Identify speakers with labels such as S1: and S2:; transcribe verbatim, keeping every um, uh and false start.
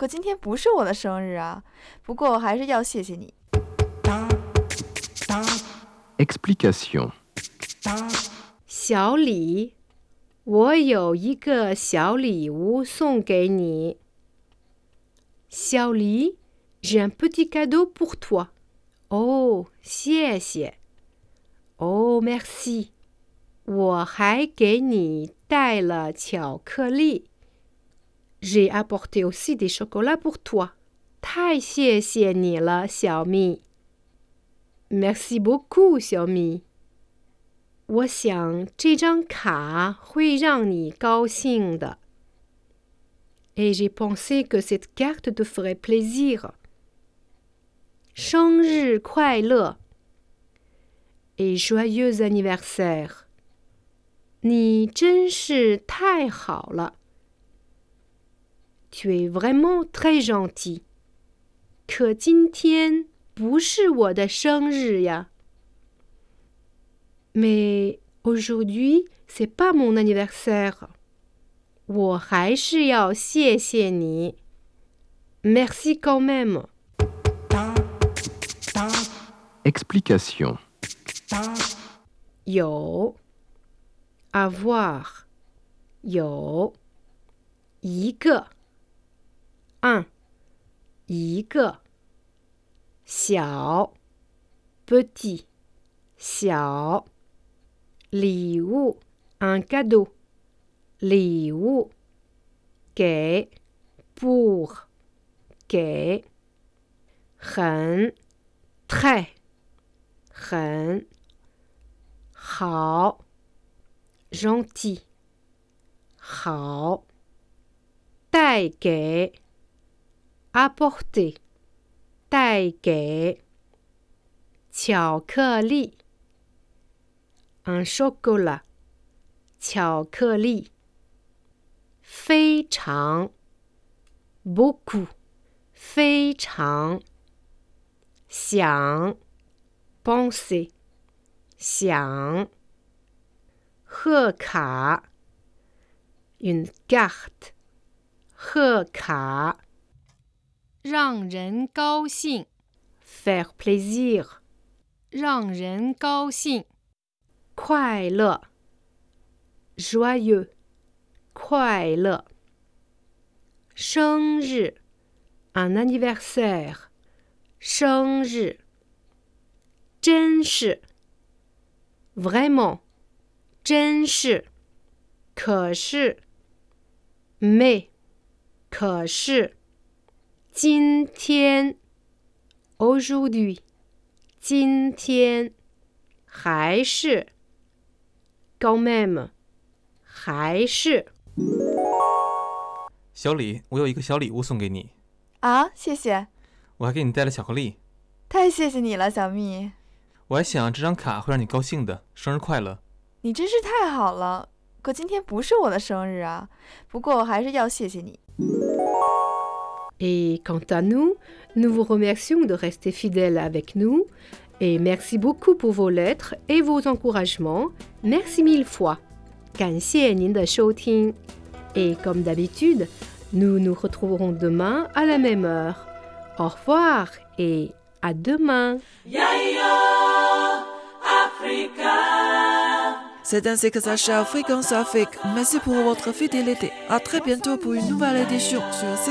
S1: 可今天不是我的生日啊，不过我还是要谢谢你。
S2: Explication.
S3: 小李，我有一个小礼物送给你。小李，j'ai un petit cadeau pour toi. Oh, 谢谢。Oh, merci. 我还给你带了巧克力。J'ai apporté aussi des chocolats pour toi. 太谢谢你了，小蜜。Merci beaucoup, 小蜜。我想这张卡会让你高兴的。Et j'ai pensé que cette carte te ferait plaisir. 生日快乐 Et joyeux anniversaire. 你真是太好了。Tu es vraiment très gentil. 可今天不是我的生日呀。Mais aujourd'hui, c'est pas mon anniversaire. 我还是要谢谢你。Merci quand même.
S2: Explication.
S3: 有 avoir 有一个 un 一个小 petit 小礼物 un cadeau 礼物给 pour 给很 très 很好 gentil 好带给 apporter 带给巧克力 un chocolat 巧克力非常 beaucoup 非常想 penser 想贺卡 une carte 贺卡让人高兴 faire plaisir 让人高兴快乐 joyeux 快乐生日 un anniversaire 生日真是 vraiment 真是可是 mais 可是今天 aujourd'hui 今天还是 quand même 还是
S4: 小李，我有一个小礼物送给你。
S1: 啊，谢谢。
S4: 我还给你带了巧克力。
S1: 太谢谢你了，小蜜。
S4: 我还想这张卡会让你高兴的，生日快乐。
S1: 你真是太好了，可今天不是我的生日啊，不过我还是要谢谢你。
S3: Et quant à nous, nous vous remercions de rester fidèles avec nous et merci beaucoup pour vos lettres et vos encouragements. Merci mille fois. 感谢您的收听。Et comme d'habitude, nous nous retrouverons demain à la même heure. Au revoir et à demain.
S5: C'est ainsi que s'achève Fréquence Afrique. Merci pour votre fidélité. À très bientôt pour une nouvelle édition sur